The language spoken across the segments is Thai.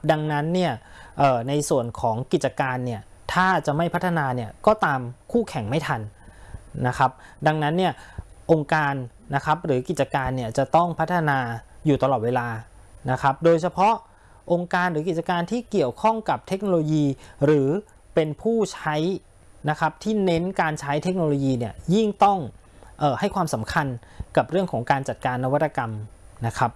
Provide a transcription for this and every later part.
ดังนั้นเนี่ยในส่วนของกิจการเนี่ยถ้าจะไม่พัฒนาเนี่ยก็ตามคู่แข่งไม่ทันนะครับดังนั้นเนี่ยองค์การนะครับหรือกิจการเนี่ยจะต้องพัฒนาอยู่ตลอดเวลานะครับโดยเฉพาะองค์การหรือกิจการที่เกี่ยวข้องกับเทคโนโลยีหรือเป็นผู้ใช้นะครับที่เน้นการใช้เทคโนโลยีเนี่ยยิ่งต้องให้ความสำคัญกับเรื่องของการจัดการนวัตกรรมนะครับ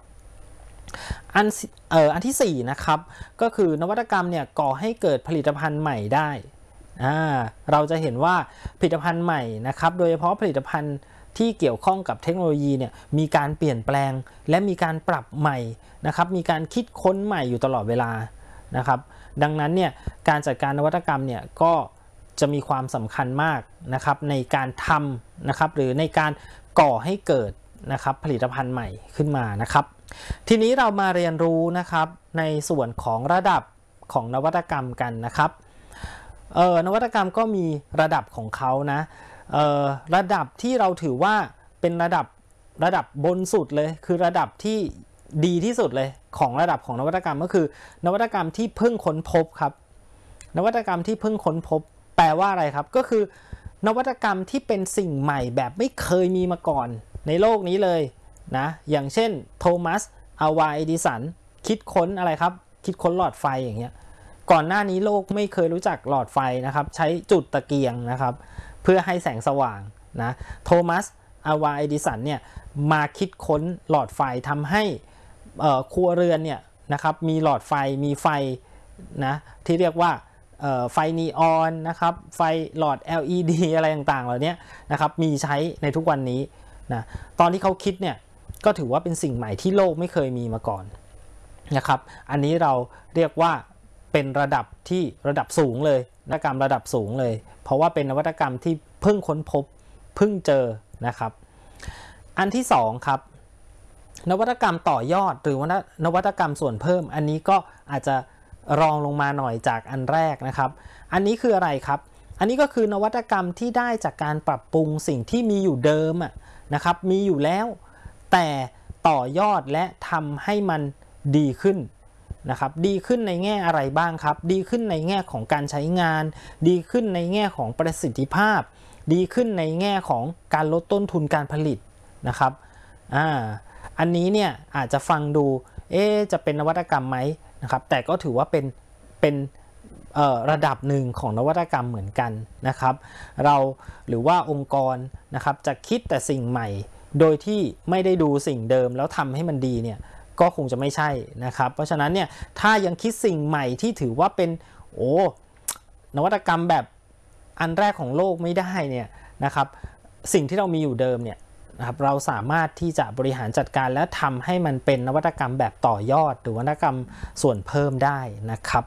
อันที่4นะครับก็คือนวัตกรรมเนี่ยก่อให้เกิดผลิตภัณฑ์ใหม่ได้เราจะเห็นว่าผลิตภัณฑ์ใหม่นะครับโดยเฉพาะผลิตภัณฑ์ที่เกี่ยวข้องกับเทคโนโลยีเนี่ยมีการเปลี่ยนแปลงและมีการปรับใหม่นะครับมีการคิดค้นใหม่อยู่ตลอดเวลานะครับดังนั้นเนี่ยการจัดการนวัตกรรมเนี่ยก็จะมีความสำคัญมากนะครับในการทำนะครับหรือในการก่อให้เกิดนะครับผลิตภัณฑ์ใหม่ขึ้นมานะครับทีนี้เรามาเรียนรู้นะครับในส่วนของระดับของนวัตกรรมกันนะครับนวัตกรรมก็มีระดับของเขานะระดับที่เราถือว่าเป็นระดับบนสุดเลยคือระดับที่ดีที่สุดเลยของระดับของนวัตกรรมก็คือนวัตกรรมที่เพิ่งค้นพบครับนวัตกรรมที่เพิ่งค้นพบแปลว่าอะไรครับก็คือนวัตกรรมที่เป็นสิ่งใหม่แบบไม่เคยมีมาก่อนในโลกนี้เลยนะอย่างเช่นโทมัสอัลวาเอดิสันคิดค้นอะไรครับคิดค้นหลอดไฟอย่างเงี้ยก่อนหน้านี้โลกไม่เคยรู้จักหลอดไฟนะครับใช้จุดตะเกียงนะครับเพื่อให้แสงสว่างนะโทมัสอัลวาเอดิสันเนี่ยมาคิดค้นหลอดไฟทำให้ครัวเรือนเนี่ยนะครับมีหลอดไฟมีไฟนะที่เรียกว่าไฟนีออนนะครับไฟหลอด LED อะไรต่างๆเหล่านี้นะครับมีใช้ในทุกวันนี้นะตอนที่เขาคิดเนี่ยก็ถือว่าเป็นสิ่งใหม่ที่โลกไม่เคยมีมาก่อนนะครับอันนี้เราเรียกว่าเป็นระดับสูงเลยนวัตกรรมระดับสูงเลยเพราะว่าเป็นนวัตกรรมที่เพิ่งค้นพบเพิ่งเจอนะครับอันที่2ครับนวัตกรรมต่อยอดหรือว่านวัตกรรมส่วนเพิ่มอันนี้ก็อาจจะรองลงมาหน่อยจากอันแรกนะครับอันนี้คืออะไรครับอันนี้ก็คือนวัตกรรมที่ได้จากการปรับปรุงสิ่งที่มีอยู่เดิมนะครับมีอยู่แล้วแต่ต่อยอดและทำให้มันดีขึ้นนะครับดีขึ้นในแง่อะไรบ้างครับดีขึ้นในแง่ของการใช้งานดีขึ้นในแง่ของประสิทธิภาพดีขึ้นในแง่ของการลดต้นทุนการผลิตนะครับอันนี้เนี่ยอาจจะฟังดูจะเป็นนวัตกรรมไหมนะครับแต่ก็ถือว่าเป็นระดับหนึ่งของนวัตกรรมเหมือนกันนะครับเราหรือว่าองค์กรนะครับจะคิดแต่สิ่งใหม่โดยที่ไม่ได้ดูสิ่งเดิมแล้วทำให้มันดีเนี่ยก็คงจะไม่ใช่นะครับเพราะฉะนั้นเนี่ยถ้ายังคิดสิ่งใหม่ที่ถือว่าเป็นนวัตกรรมแบบอันแรกของโลกไม่ได้เนี่ยนะครับสิ่งที่เรามีอยู่เดิมเนี่ยนะครับเราสามารถที่จะบริหารจัดการและทำให้มันเป็นนวัตกรรมแบบต่อยอดหรือนวัตกรรมส่วนเพิ่มได้นะครับ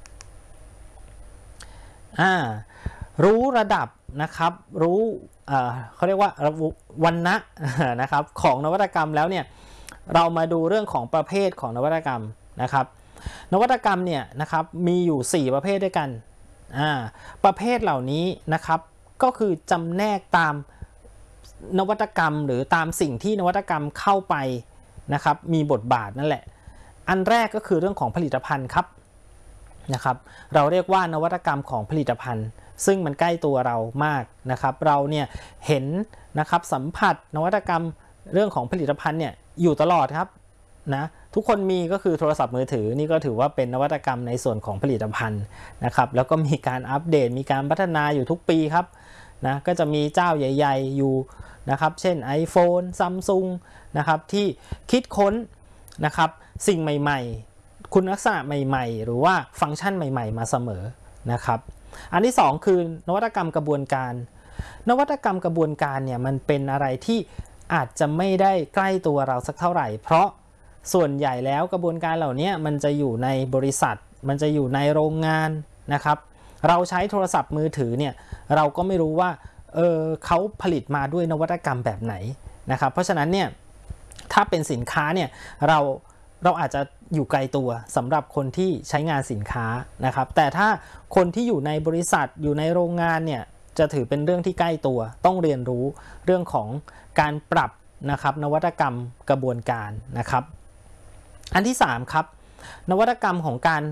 รู้ระดับนะครับรู้เขาเรียกว่าวรรณะนะครับของนวัตกรรมแล้วเนี่ยเรามาดูเรื่องของประเภทของนวัตกรรมนะครับนวัตกรรมเนี่ยนะครับมีอยู่4ประเภทด้วยกันประเภทเหล่านี้นะครับก็คือจำแนกตามนวัตกรรมหรือตามสิ่งที่นวัตกรรมเข้าไปนะครับมีบทบาทนั่นแหละอันแรกก็คือเรื่องของผลิตภัณฑ์ครับนะครับเราเรียกว่านวัตกรรมของผลิตภัณฑ์ซึ่งมันใกล้ตัวเรามากนะครับเราเนี่ยเห็นนะครับสัมผัสนวัตกรรมเรื่องของผลิตภัณฑ์เนี่ยอยู่ตลอดครับนะทุกคนมีก็คือโทรศัพท์มือถือนี่ก็ถือว่าเป็นนวัตกรรมในส่วนของผลิตภัณฑ์นะครับแล้วก็มีการอัปเดตมีการพัฒนาอยู่ทุกปีครับนะก็จะมีเจ้าใหญ่ๆอยู่นะครับเช่น iPhone Samsung นะครับที่คิดค้นนะครับสิ่งใหม่ๆคุณลักษณะใหม่ๆหรือว่าฟังก์ชันใหม่ๆมาเสมอนะครับอันที่2คือนวัตกรรมกระบวนการนวัตกรรมกระบวนการเนี่ยมันเป็นอะไรที่อาจจะไม่ได้ใกล้ตัวเราสักเท่าไหร่เพราะส่วนใหญ่แล้วกระบวนการเหล่านี้มันจะอยู่ในบริษัทมันจะอยู่ในโรงงานนะครับเราใช้โทรศัพท์มือถือเนี่ยเราก็ไม่รู้ว่าเขาผลิตมาด้วยนวัตกรรมแบบไหนนะครับเพราะฉะนั้นเนี่ยถ้าเป็นสินค้าเนี่ยเราอาจจะอยู่ไกลตัวสำหรับคนที่ใช้งานสินค้านะครับแต่ถ้าคนที่อยู่ในบริษัทอยู่ในโรงงานเนี่ยจะถือเป็นเรื่องที่ใกล้ตัวต้องเรียนรู้เรื่องของการปรับนะครับนวัตกรรมกระบวนการนะครับอันที่3ครับนวัตกรรมของการ